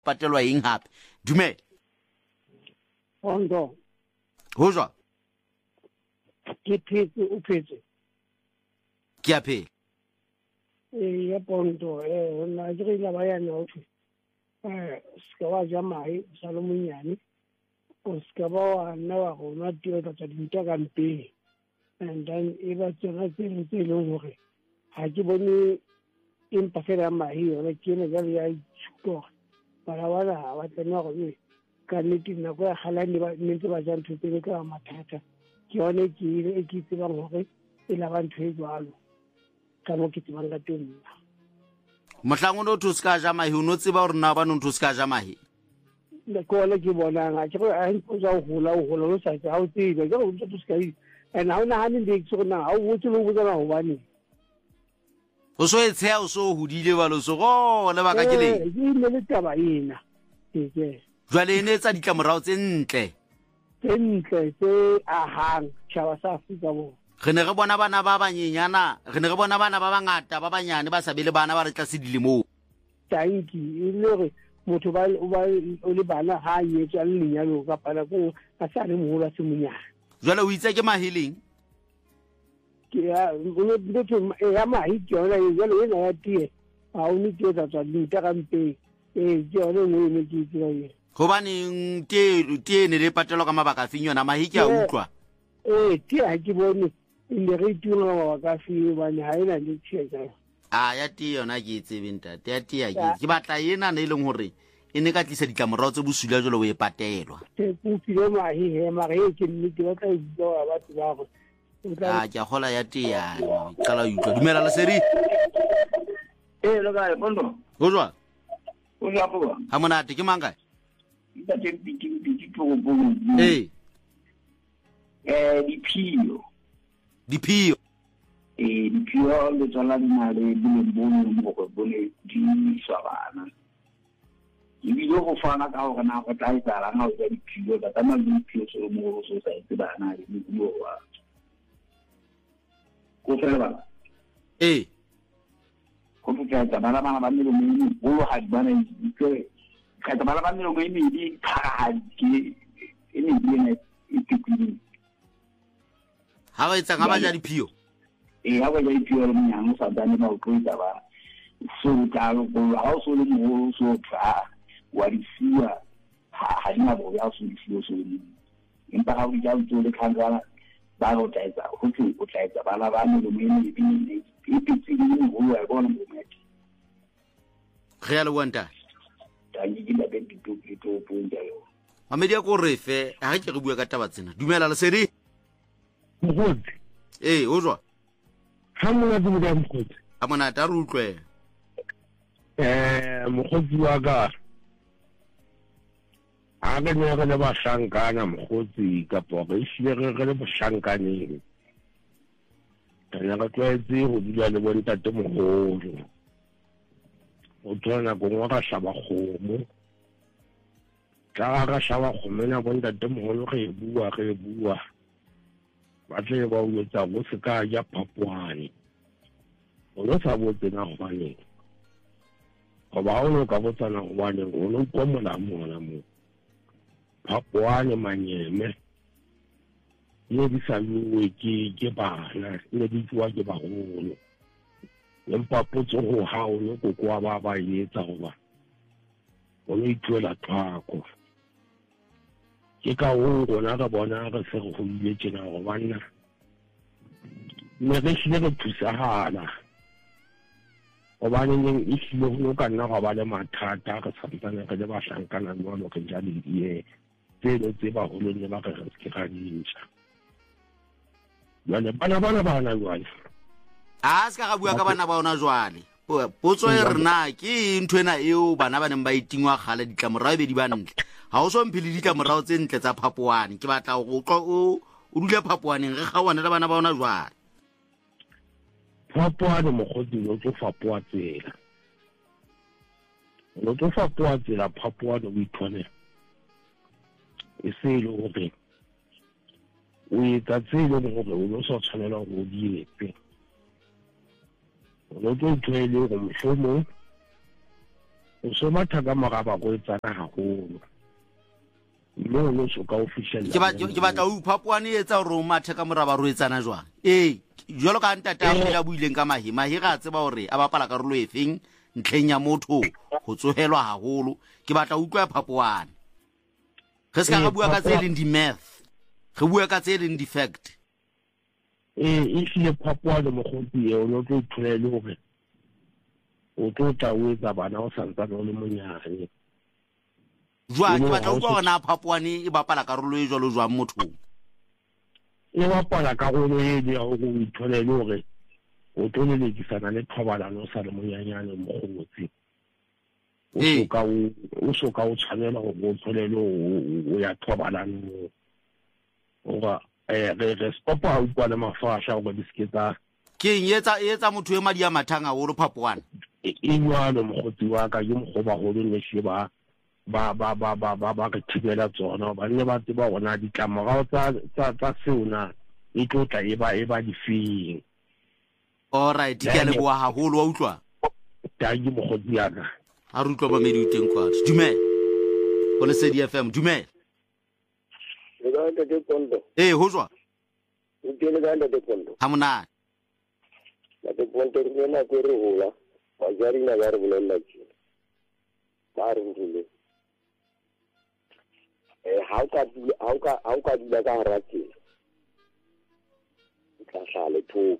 patelwa eng hape dumela Pondo ho jwa ke phetse o phetse ke a phela ya Pondo na ke ile ba yana ho ska wa jamai Salomonyane o ska ba wa nna wa go nwa tiro tsa dinta ka mpeng and then e ba tsena tse leng hore ha ke bone empa fela mai yona ke ne ga ya ithuto para wala wa tsena go ka nnete nako ya halane ba ntse ba ja ntho tse ka mathata ke yone ke ile e ke tsebang hore e la ba ntho e jwalo ka mo ke tsebang ka teng mohlang o no thuska ja mahi o no tseba hore na ba no thuska ja mahi le ko le ke bona nga ke go a ntse ja ho hola o sa tsa o tsebe ke go thuska e and ha ona ha ne di tsona ha o tsebe o botsa ho bane o so e tsaya o so hodile ba lo so go le baka ke le ke le taba ina ke jwale ene tsa ditlamorao tse ntle tse ahang tshaba sa Afrika bo re ne re bona bana ba banyenyana re ne re bona bana ba bangata ba banyane ba sa be le bana ba re tla se dilemo tanki ile re motho ba o le bana ha yetswa le lenyalo ka pala go ka sa le moholo a se monyana jwale o itse ke mahileng ke ya go le ya mahi ke yona jwale ena ya tie ha o ni ke tsa dinta ka mpe ke yona ne ke tsaya gobaneng tie ne le patelo ka mabaka feng yona mahi ke a utlwa tie ha ke bone ile re tuna wa ka fi bane ha ina le tsheka ya tie yona ke itsebe ntate ya tie ke batla ena ne leng hore e ne ka tlisa ditlamorao tse bosula jalo o e patelwa ke putile mahi he mara e ke nne ke batla go ba batho ba go ke a gola ya tie ya qala o utlwa dumela le seri lo ga Pondo ho jwa o ya bo ha monate ke manga ita ke piti go bo dipio dipio le tsala dina le bono go bone di swa bana ibile go fana ka go na go tla itsala nga go dipio ka tama dipio so mo so sa itse bana le go wa ko fela ba ko tla tsa bana ba le mo go ha bana ke ka tsa bana ba le mo di ka ke ene di ne ikipili ha ba itsa nga ba ja dipio ha ba ja dipio le mnyang sa dane ba go tla ba so ka go ha so le mo so tla wa di sia ha ina bo ya so di so ni empa ha o ja o le khangala ba go tsa go tsi o tsa bana ba le mo ni ni ipitsi ni go ya bona mo meti re le wanta ta ni di ba be di to ponja yo mamedi ya ko refe ha ke re bua ka taba tsena dumela le sedi mogodi o jwa ha mona di mo mogodi a mona ta re utlwe mogodi wa ka a ke ne re le ba shankana mogodi ka po re shile re le boshankaneng tana ka tlwaetse go dula le bontate mogolo o tsona go ngwa shaba kgomo tla ga shaba kgomo na bontate mogolo re bua ba tle ba o tsa go se ka ja Phapuane o no sa botse na go bane go ba o no ka botsana go bane o no kwa mola mo Phapuane Manyeme ne di sa luwe ke bana ne di tswa ke bagolo empa potso go ha o no go kwa ba etsa go ba o no itwela tlhako ke ka o gona ka bona re se go ile tsena go bana ne re shile go thusahala go bana ne e shile go ka nna go ba le mathata re santsane re le ba shankana le lo ke ja le die tse ba go le ba re ke ga dintsha bana jwale a ska ga bua ka bana ba ona jwale potso e rena ke ntwena eo bana ba neng ba itingwa gale ditlamorao be di ba ntle ha o so mphile ditlamorao tse ntle tsa Phapuane ke batla o dule Phapuaneng re gawane le bana ba ona jwale Phapuane mogodi o tlo fapoa tsela Phapuane o itshwanela e se ile gore o etsa tsela gore o no sa tshwanela go di etse o no tlo tswele go mshomo o so matha ka moraba go etsana haholo no no so ka official ke batla o Phapuane etsa gore o mathe ka moraba ro etsana jwang jalo ka ntate a go buileng ka mahi ga tseba gore a bapala karolo e feng ntlheng ya motho go tsohelwa haholo ke batla utlwa Phapuane ge se ka bua ka tse leng di math ge bua ka tse leng di fact le Phapuane mo go tie o no tlo tlhole gore o tlo tla o etsa bana o santsa no le monyane jwa ke batla utlwa gore na Phapuane e bapala karolo e jwalo jwang mothong e bapala karolo e le ya go ithole le gore o tlo lelekisana le thobalano o sa le monyanyane mogotsi o so ka o tshwanela go o thole le o ya thobalano oga re stopa o kwa le mafasha go di sketsa ke etsa motho e madi a mathang a holo Phapuane e nyalo mogotsi wa ka ke mogoba go le ne ba re thibela tsona ba ne ba tseba gona ditlamorao tsa seona e tlo tla e ba difeng alright ke le bua haholo wa utlwa tangi mogotsi ya ka a re utlwa ba medi uteng kwa dumela go le Lesedi FM dumela le ga ntate Pondo ho jwa o tele ga ntate Pondo ha mona ntate Pondo re na go re hola ba jari na ga re bolela tšhe ba re ndile ha o ka dula ka rate ka sale thu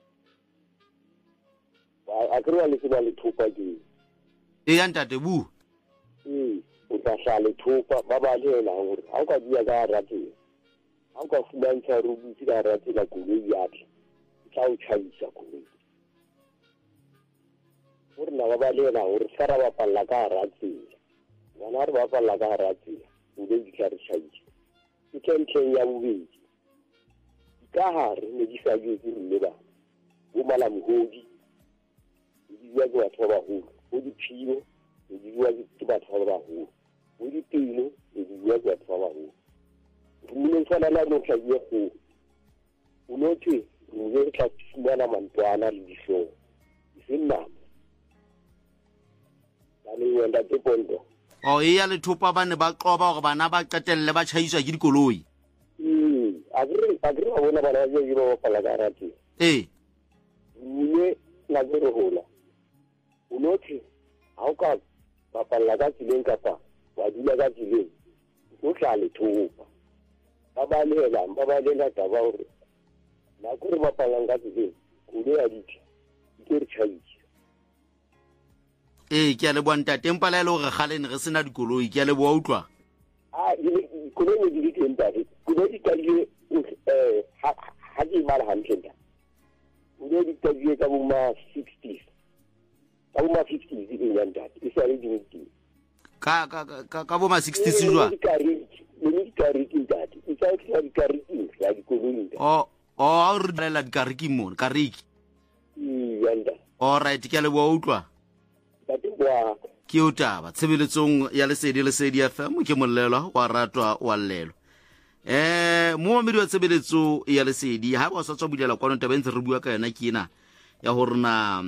a kre wa le tseba le thupa ke ya ntate bu o tla sale thupa ba ba le la hore ha o ka dula ka rate ha o ka fumantsha rubu ka rate la koloi ya tla tla o tšhaisa koloi gore na ba le la hore fara ba palla ka rate bana re ba palla ka rate o le di tla re tšhaisa ke ntleng ya bobedi ka hare ne di sa ke le ba bo mala mohodi di ya go batho ba holo go di philo di ya ke batho ba holo go di pino di ya go batho ba holo mmele tsana la no tla ye go o note o le tla fumana mantwana le diso se nna ba le wenda te Pondo ya le thupa ba ne ba qoba gore bana ba qetelle ba tšhaiswa ke dikoloi agre wa bona bana ba yo ba pala ka rate mme la go re hola o note ha o ka ba palla ka tsileng kapa wa dula ka tsileng o tla le thupa ba le taba hore la go re ba palla ka tsileng o le ya dithe ke re tšhaitse ke a le bua ntate empa le gore gale ne re sena dikoloi ke a le bua utlwa koloi di teng tare koloi di tadile ha di mala hantle koloi di tadile ka bo ma 60s ka bo ma 50s e ya ntate e sa le dinti ka bo ma 60s jwa le di kariki ntate e sa le di kariki ya di koloi a re la di kariki mo kariki ya ntate alright ke a le bua utlwa ke o taba tshebeletsong ya Lesedi FM ke mollelwa wa ratwa wa llelwa mo medi wa tshebeletso ya Lesedi ha ba sa tswa bulela kwa ntaba ntse re bua ka yona ke ena ya gore na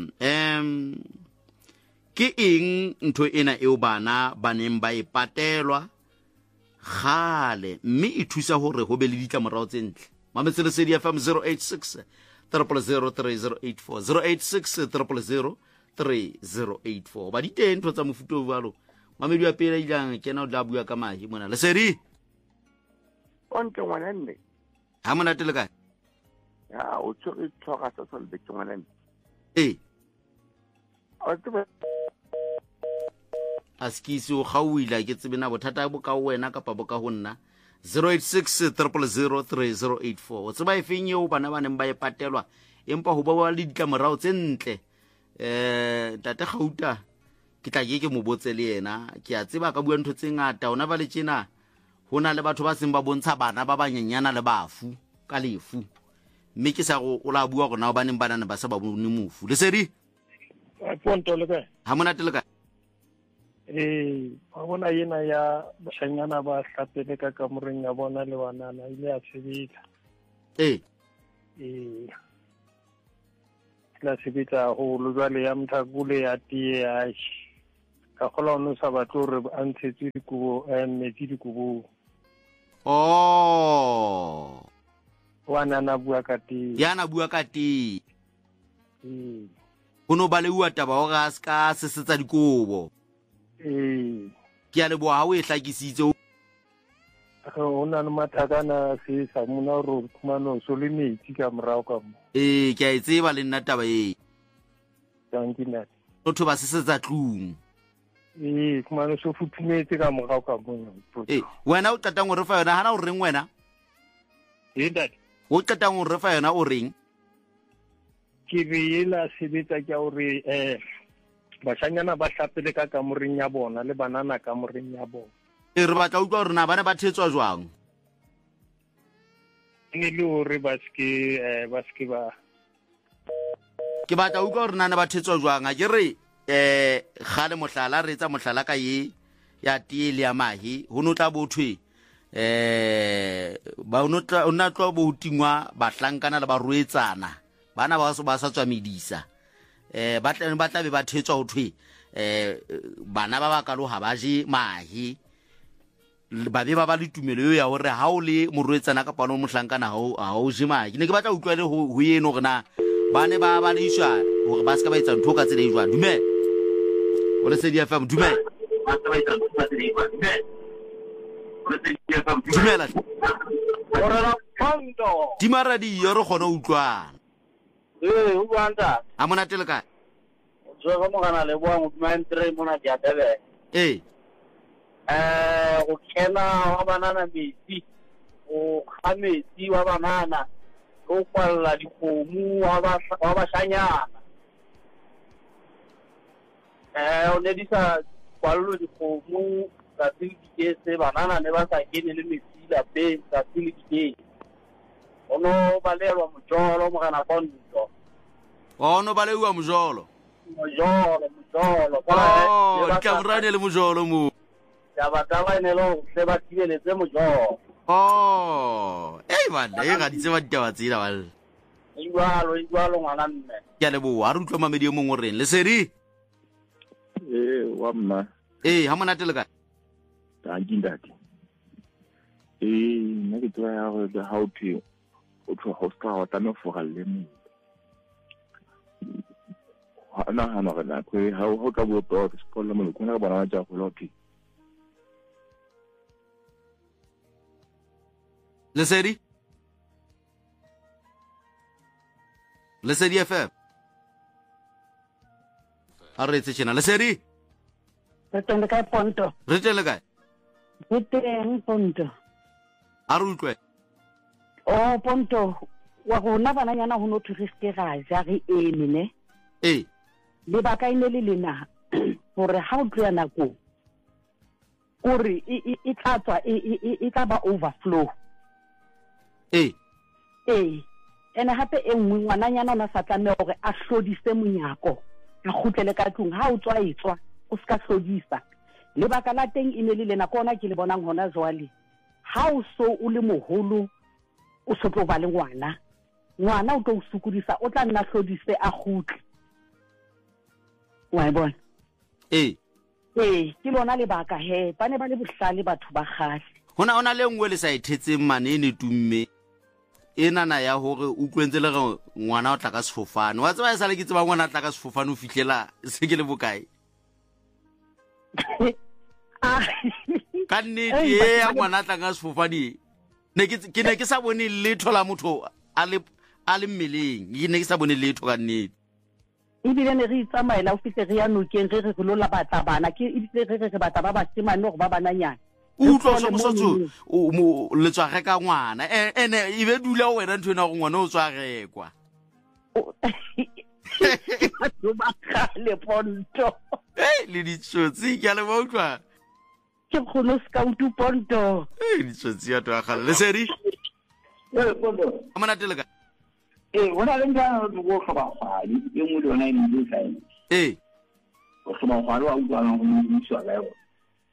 ke eng ntho ena eo bana ba neng ba e patelwa gale mme e thusa gore go be le ditlamorao tse ntle mametse Lesedi FM 086 3003084 086 3003084 ba di teng ntho tsa mofuta o balo mamedi wa pele ilang kena o tla bua ka mahi mona Lesedi onke ngwanenne ha mona tele kae ya o tsore tloga sa solbe ke ngwanenne o tsebe askisi o gauila ke tsebena bothata bo ka wena kapa bo ka ho nna 086 3003084 o tseba e feng eo bana ba neng ba e patelwa empa ho ba le ditlamorao tse ntle tate Gauta ke tla ke mo botse le yena ke a tseba ka bua ntho tse ngata ona ba le tjena hona le batho ba seng ba bontsha bana ba banyenyana le bafu ka lefu mme ke sa go o la bua gona ba neng bana ba sa ba bone mofu Lesedi Ponto le kae ha mona tele kae ba bona yena ya bashanyana ba hlapele ka kamoreng ya bona le banana ile ya tshebetsa la sebetsa haholo jwale ya mthakule ya tie ya ka gola no sa batlo re a ntshetse dikubo metsi dikubo na bua ka teng yana bua ka teng go no ba le ua taba o ga ska se setsa dikobo ke a le bo ha o e hlakisitse o na le mathakana se sa mona ro kumano so le metsi ka morao ka mo ke a e tseba le nna taba tsankina batho ba se setsa tlung kumano so futhumetse ka morao ka mo wena o qetang go re fa yona hana o reng wena dad o qetang go re fa yona o reng ke re ela sebetsa ke hore bashanyana ba hlapele ka kamoreng ya bona le banana kamoreng ya bona re batla utlwa gore na bana ba thetswa jwang ne le hore ba ske ba ke batla utlwa gore nana ba thetswa jwang a ke re gale mohlala re tsa mohlala ka ye ya tie le ya mahi ho no tla bothwe ba o na tlo bo tingwa bahlankana le ba ruetsana bana ba sa tswa medisa ba tla be ba thetswa ho thwe bana ba ba kalo ha ba je mahi ba be ba ba le tumelo yo ya hore ha o le moruetsana ka pano mohlankana ha o je mahi ne ke batla utlwa le ho yeno gore na bane ba le iswa hore ba ska ba etsa ntho ka tsela e jwang dumela o le se di FM dumela dumela ora pando dimaradio re gona utlwana o banta a mona tele ka so go mogana le bua mo mantre mona dia tebe o kena wa banana metsi o khameti wa banana o kwalla dikgomo wa bashanyana o ne di sa kwallo dikgomo ka tsile se banana ne ba sa kene le metsi la pe ka tsile ke ono balelwa mojolo mogana kondo ono balewa mojolo ka morane le mojolo mo ya bataba ene lo se ba tibeletse mojolo bana e ga ditse ba ditaba tsela bal igwalo ngwana mme ke le bo a re utlwa mamedi mo ngoreng le seri wa mma ha mona tele ka tangindati nna ke tswa ya go the how to o tlo hosta wa tame fogalle mo ana hana ga na kwe ha o ka bo to skola mo ko na bana ja go loki le seri FM a re tse tshena le seri re tende ka ponto re tele ka teng ponto a re utlwe ponto wa gona bana yana ho no thurisike ga ja re emine le ba ka inele lena hore ha o tloya nako gore e tlatswa e tla ba overflow ene hape e nngwe ngwananyana ona sa tlameha gore a hlodise monyako a khutlele ka tlung ha o tswa etswa o ska hlodisa le baka la teng ine le lena kona ke le bonang hona jwale ha o so o le moholo o so tlo ba le ngwana o tlo o sukudisa o tla nna hlodise a khutle wa bona ke lona le baka he ba ne ba le bohlale batho ba khale ona le ngwe le sa ithetseng mane ne tumme nana ya hore o kwentse le ngwana o tla ka sefofane wa tseba e sale ke tseba ngwana tla ka sefofane o fihlela se ke le bokae ka nnete ya ngwana tla ka sefofane ke ne ke sa bone letho la motho a le mmeleng ke ne ke sa bone letho ka nnete ebile ne re itsamaela o fihle re ya nokeng re lo la batla bana ke ebile re batla ba basimane go ba bananyana utlwa so mosotso le tswa ge ka ngwana ene e be dula wena ntho ena go ngwana o tswa gekwa le ponto le ditshotsi ke a le ba utlwa ke kgono scout ponto ditshotsi ya twa gale le seri ponto amana telega wona le ngwana go khaba khali e mo lona e ndi sai o khaba khali wa utlwa ngo mo tswa la yo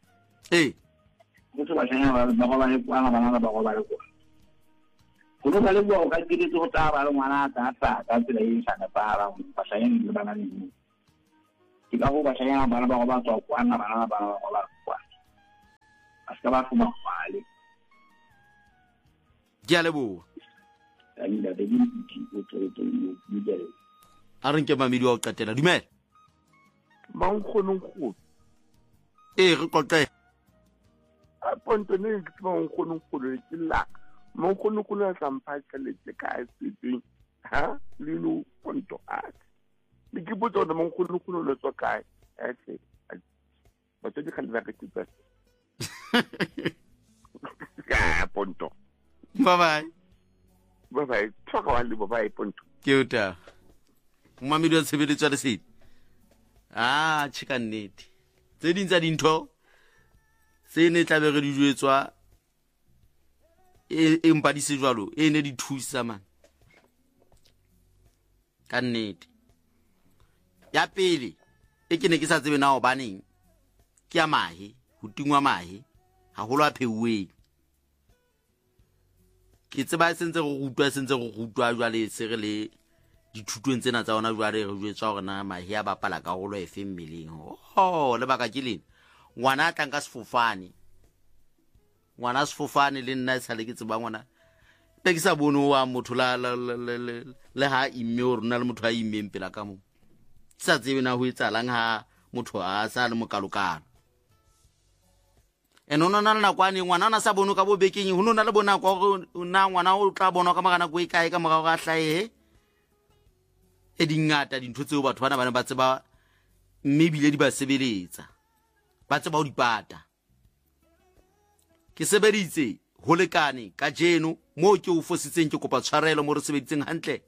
go ba tsena ba go ba le kwa ba go ba le kwa go ba le kwa o ka dire go tsa ba le ngwana ta ka tsela e sana pa ba sa yen le bana ni ke ka go batla bana ba go ba tswa kwana bana ba go ba kwana a ska ba fuma kwale ke a leboa ani da di go di jare a re nke mamedi wa o qetela dumela ba nkgonong go re qoqe a ponto ne ke ba nkgonong go le ke la mo nkgonong go la sampha tšhelete ka setseng ha le no ponto a le ke botsa gore mo nkgonong go le tswa kae ba tšedi kgale ba ke tsa ka ponto bye tsoka wa le bye ponto ke uta mamedi wa tshebeletso ya lesedi tšheka nnete tse ding tsa dintho se ne tlabe re di jwetswa empa di se jwalo ne di thusa man ka nnete ya pele ke ne ke sa tsebe na o baneng ke ya mahe ho tingwa mahe haholo a pheuweng ke tseba sentse go rutwa jwale se re le dithutong tsena tsa ona jwale re jwetswa gore na mahe a bapala karolo efe mmeleng lebaka ke lena ngwana a tlang ka sefofane le nna sa le ke tseba ngwana ne ke sa bone wa motho le ha imme o rona le motho a immeng pela ka mo ke sa tsebe na ho etsalang ha motho a sa le mokalokalo no na le nakwane ngwana a na sa bone ka bobekeng ho nona le bona kwa na ngwana o tla bona ka magana go ikae ka morago ga hlae dingata dintho tseo batho bana ba tseba mme bile di ba sebeletsa ba tseba ho dipata ke sebeditse ho lekane ka jeno mo ke o fositseng ke kopa tshwarelo mo re sebeditseng hantle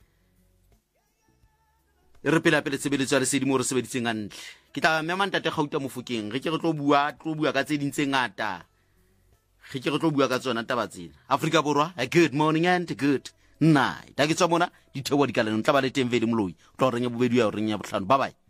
re pela sebeletso ya lesedi mo re sebeditseng hantle ke tla mema ntate Gauta Mofokeng re ke re tlo bua ka tse ding tse ngata re ke re tlo bua ka tsona taba tsena Afrika Borwa good morning and good night ta ke tswa mona di thewa di kaleng tla ba le teng vele moloi tlo reng ya bobedi ya reng ya bohlano bye bye